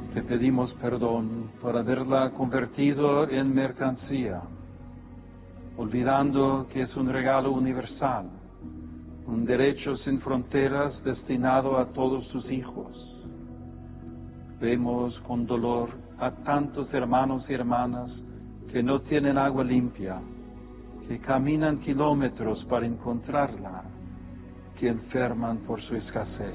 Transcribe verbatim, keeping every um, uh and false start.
Te pedimos perdón por haberla convertido en mercancía, olvidando que es un regalo universal, un derecho sin fronteras destinado a todos sus hijos. Vemos con dolor a tantos hermanos y hermanas que no tienen agua limpia, que caminan kilómetros para encontrarla, que enferman por su escasez.